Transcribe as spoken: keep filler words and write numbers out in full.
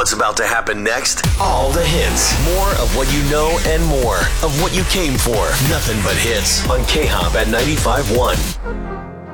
what's about to happen next? All the hits. More of what you know and more of what you came for. Nothing but hits on K-Hop at ninety-five point one.